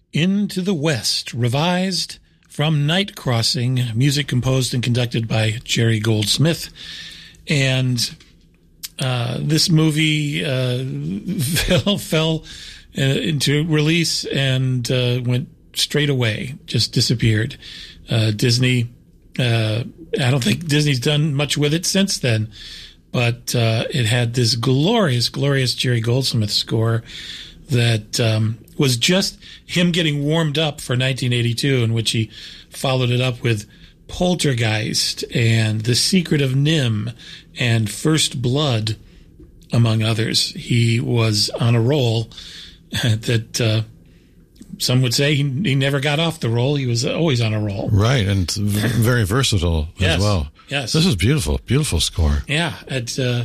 Into the West, revised from Night Crossing, music composed and conducted by Jerry Goldsmith. And this movie fell into release and went straight away, just disappeared. Disney, I don't think Disney's done much with it since then, but it had this glorious, glorious Jerry Goldsmith score that was just him getting warmed up for 1982, in which he followed it up with Poltergeist and The Secret of NIMH and First Blood, among others. He was on a roll that some would say he never got off the roll. He was always on a roll. Right, and very versatile as well. Yes, this is beautiful, beautiful score. Yeah, the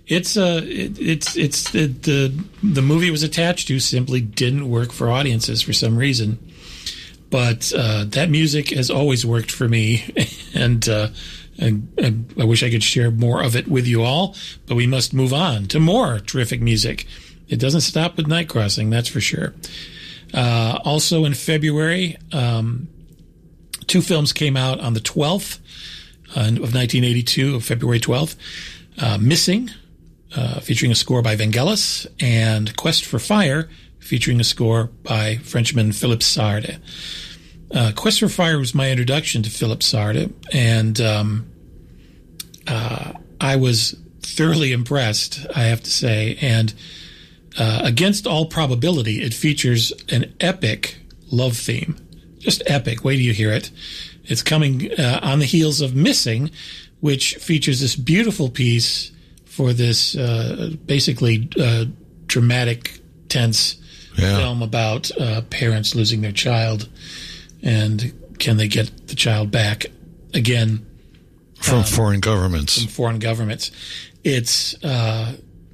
movie was attached to simply didn't work for audiences for some reason, but that music has always worked for me, and I wish I could share more of it with you all. But we must move on to more terrific music. It doesn't stop with Night Crossing, that's for sure. Also in February, two films came out on the 12th. Of 1982, of February 12th, Missing, featuring a score by Vangelis, and Quest for Fire, featuring a score by Frenchman Philippe Sard. Quest for Fire was my introduction to Philippe Sard, and I was thoroughly impressed, I have to say. And against all probability, it features an epic love theme. Just epic. Wait till you hear it. It's coming on the heels of Missing, which features this beautiful piece for this basically dramatic, tense film about parents losing their child, and can they get the child back again from foreign governments? From foreign governments. It's a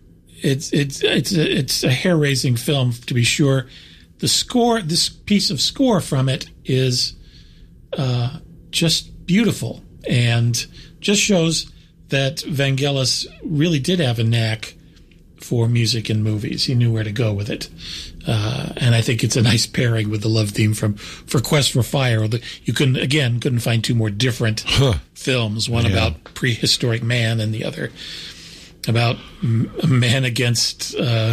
hair-raising film, to be sure. The score, this piece of score from it, is just beautiful, and just shows that Vangelis really did have a knack for music in movies. He knew where to go with it, and I think it's a nice pairing with the love theme for Quest for Fire. You couldn't find two more different films. One about prehistoric man, and the other about a man against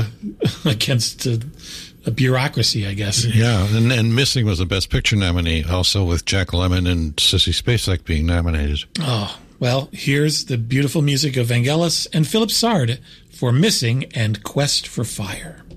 a bureaucracy, I guess. Yeah, and Missing was the Best Picture nominee, also with Jack Lemmon and Sissy Spacek being nominated. Oh, well, here's the beautiful music of Vangelis and Philippe Sard for Missing and Quest for Fire.